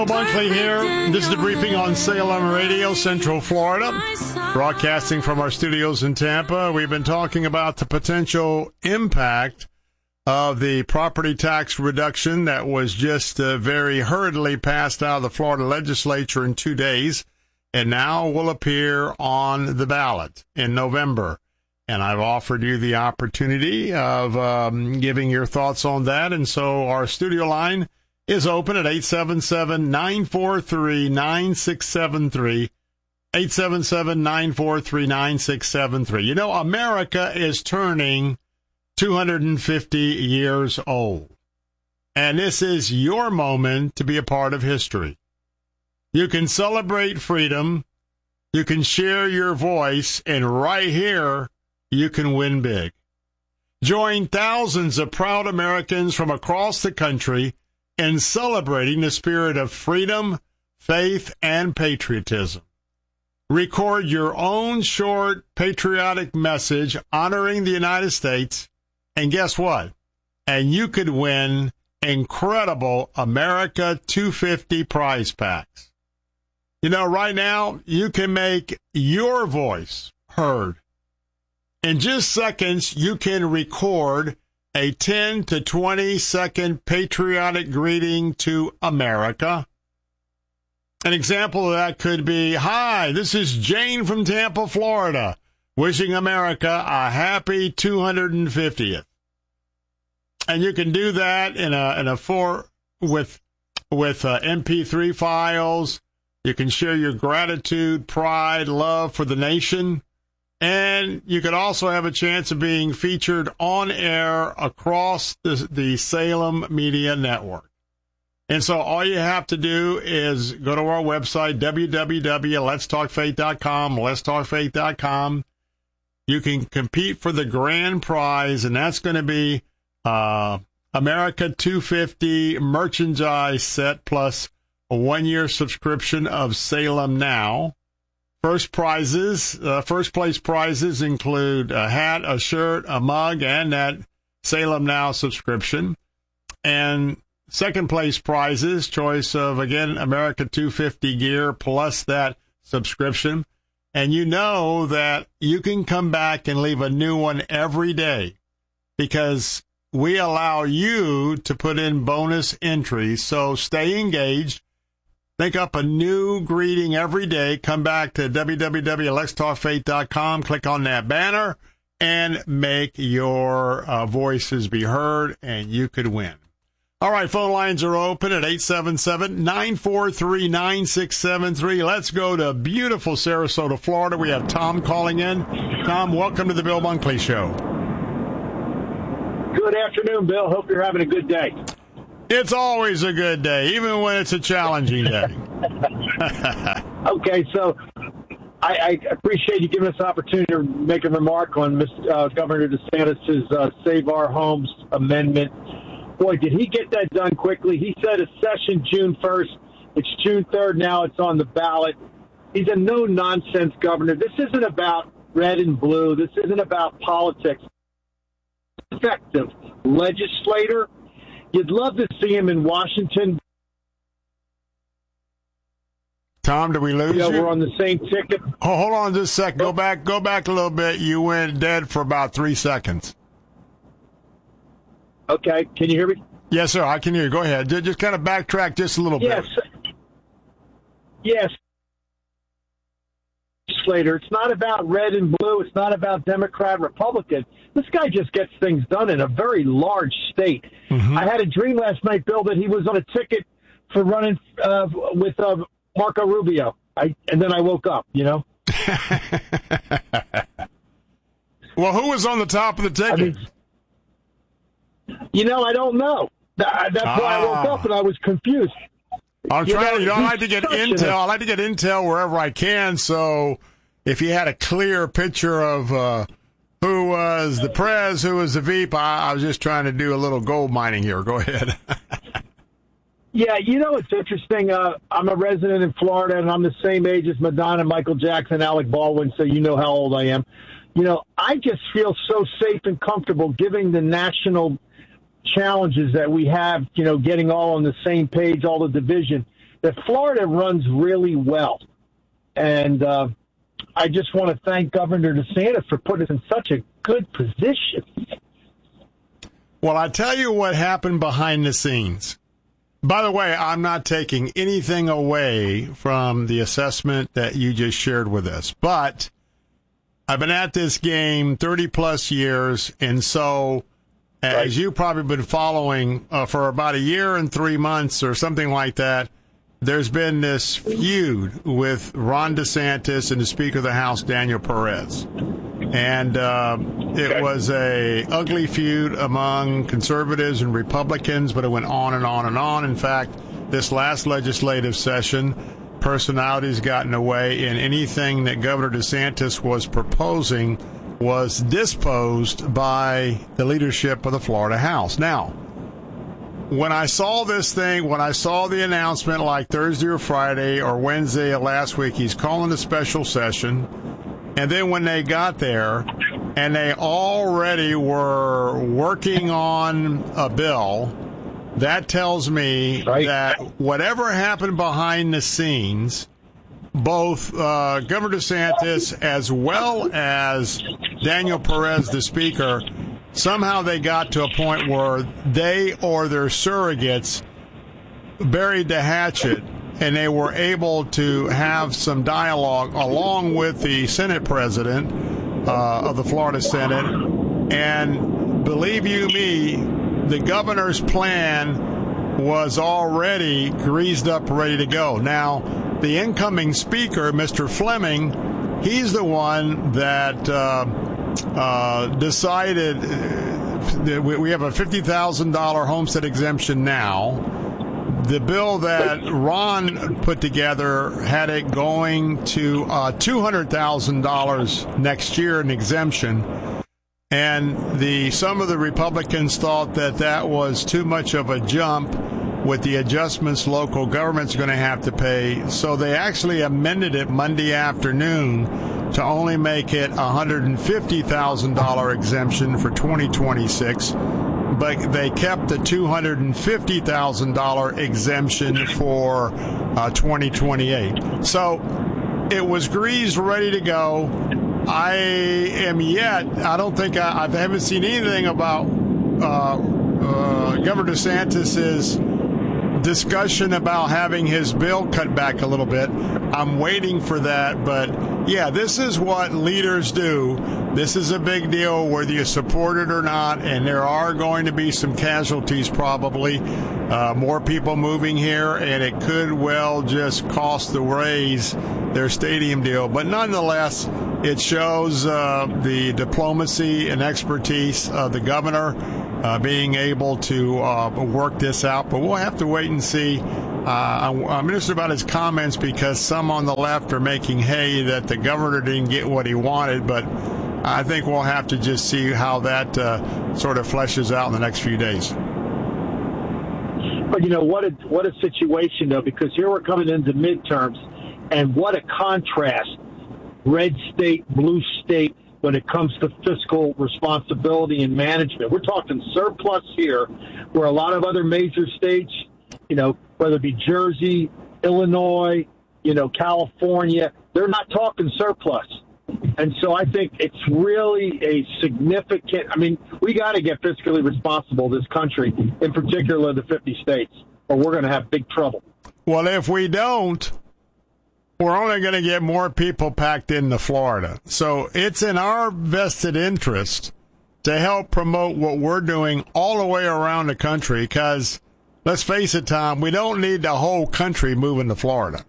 Bunkley here. This is the briefing on Salem Radio, Central Florida. Broadcasting from our studios in Tampa. We've been talking about the potential impact of the property tax reduction that was just very hurriedly passed out of the Florida legislature in 2 days, and now will appear on the ballot in November. And I've offered you the opportunity of giving your thoughts on that, and so our studio line is open at 877-943-9673, 877-943-9673. You know, America is turning 250 years old, and this is your moment to be a part of history. You can celebrate freedom, you can share your voice, and right here, you can win big. Join thousands of proud Americans from across the country in celebrating the spirit of freedom, faith, and patriotism. Record your own short patriotic message honoring the United States, and guess what? And you could win incredible America 250 prize packs. You know, right now, you can make your voice heard. In just seconds, you can record a 10 to 20 second patriotic greeting to America. An example of that could be, "Hi, this is Jane from Tampa, Florida, wishing America a happy 250th. And you can do that with MP3 files. You can share your gratitude, pride, love for the nation. And you could also have a chance of being featured on air across the Salem Media Network. And so all you have to do is go to our website, www.letstalkfaith.com, letstalkfaith.com. You can compete for the grand prize, and that's going to be America 250 merchandise set plus a 1-year subscription of Salem Now. First place prizes include a hat, a shirt, a mug, and that Salem Now subscription. And second place prizes, choice of, again, America 250 gear plus that subscription. And you know that you can come back and leave a new one every day because we allow you to put in bonus entries. So stay engaged. Think up a new greeting every day. Come back to www.letstalkfaith.com. Click on that banner and make your voices be heard, and you could win. All right, phone lines are open at 877-943-9673. Let's go to beautiful Sarasota, Florida. We have Tom calling in. Tom, welcome to the Bill Bunkley Show. Good afternoon, Bill. Hope you're having a good day. It's always a good day, even when it's a challenging day. Okay, so I appreciate you giving us the opportunity to make a remark on Governor DeSantis' Save Our Homes amendment. Boy, did he get that done quickly. He said a session June 1st. It's June 3rd now. It's on the ballot. He's a no-nonsense governor. This isn't about red and blue. This isn't about politics. Effective legislator. You'd love to see him in Washington. Tom, did we lose you? We're on the same ticket. Oh, hold on just a second. Go back a little bit. You went dead for about 3 seconds. Okay. Can you hear me? Yes, sir. I can hear you. Go ahead. Just kind of backtrack just a little bit. Yes. Legislator. It's not about red and blue. It's not about Democrat, Republican. This guy just gets things done in a very large state. Mm-hmm. I had a dream last night, Bill, that he was on a ticket for running with Marco Rubio. And then I woke up, you know. Well, who was on the top of the ticket? I don't know. That's why I woke up and I was confused. I'm trying. I like to get intel. I like to get intel wherever I can. So, if you had a clear picture of who was the prez, who was the VP, I was just trying to do a little gold mining here. Go ahead. Yeah, it's interesting. I'm a resident in Florida, and I'm the same age as Madonna, Michael Jackson, Alec Baldwin. So you know how old I am. I just feel so safe and comfortable giving the national challenges that we have, getting all on the same page, all the division, that Florida runs really well. And I just want to thank Governor DeSantis for putting us in such a good position. Well, I tell you what happened behind the scenes. By the way, I'm not taking anything away from the assessment that you just shared with us, but I've been at this game 30-plus years, and so as you've probably been following for about a year and 3 months or something like that, there's been this feud with Ron DeSantis and the Speaker of the House, Daniel Perez. And it was a ugly feud among conservatives and Republicans, but it went on and on and on. In fact, this last legislative session, personalities got in the way, and anything that Governor DeSantis was proposing was disposed by the leadership of the Florida House. Now, when I saw this thing, when I saw the announcement like Thursday or Friday or Wednesday of last week, he's calling a special session. And then when they got there and they already were working on a bill, that tells me that whatever happened behind the scenes, both Governor DeSantis as well as Daniel Perez, the Speaker, somehow they got to a point where they or their surrogates buried the hatchet, and they were able to have some dialogue along with the Senate president of the Florida Senate. And believe you me, the governor's plan was already greased up, ready to go. Now, the incoming speaker, Mr. Fleming, he's the one that decided that we have a $50,000 homestead exemption now. The bill that Ron put together had it going to $200,000 next year in exemption, and some of the Republicans thought that was too much of a jump with the adjustments local government's going to have to pay. So they actually amended it Monday afternoon to only make it $150,000 exemption for 2026. But they kept the $250,000 exemption for 2028. So it was greased, ready to go. I haven't seen anything about Governor DeSantis's discussion about having his bill cut back a little bit. I'm waiting for that, but yeah, this is what leaders do. This is a big deal whether you support it or not, and there are going to be some casualties probably, more people moving here, and it could well just cost the Rays their stadium deal. But nonetheless, it shows the diplomacy and expertise of the governor being able to work this out. But we'll have to wait and see. I'm interested about his comments because some on the left are making hay that the governor didn't get what he wanted, but I think we'll have to just see how that sort of fleshes out in the next few days. But, what a situation, though, because here we're coming into midterms, and what a contrast, red state, blue state, when it comes to fiscal responsibility and management. We're talking surplus here, where a lot of other major states, whether it be Jersey, Illinois, California, they're not talking surplus. And so I think it's really a significant – we got to get fiscally responsible, this country, in particular the 50 states, or we're going to have big trouble. Well, if we don't, we're only going to get more people packed into Florida. So it's in our vested interest to help promote what we're doing all the way around the country because, let's face it, Tom, we don't need the whole country moving to Florida.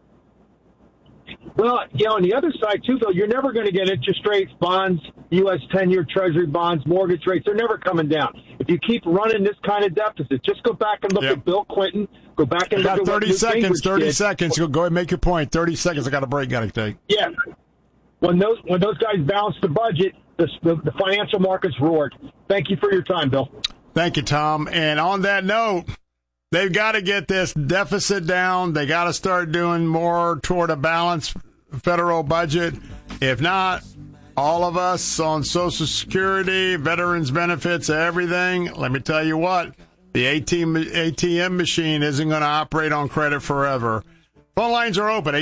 Well, on the other side, too, though, you're never going to get interest rates, bonds, U.S. 10-year Treasury bonds, mortgage rates. They're never coming down. If you keep running this kind of deficit, just go back and look at Bill Clinton. Go back and look at 30 seconds. 30 seconds. Go ahead and make your point. 30 seconds. I got a break. Got to take. Yeah. When those guys balanced the budget, the financial markets roared. Thank you for your time, Bill. Thank you, Tom. And on that note, they've got to get this deficit down. They got to start doing more toward a balanced federal budget. If not, all of us on Social Security, veterans benefits, everything, let me tell you what, The ATM machine isn't going to operate on credit forever. Phone lines are open,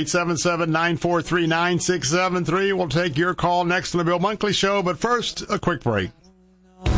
877-943-9673. We'll take your call next on the Bill Bunkley Show, but first, a quick break.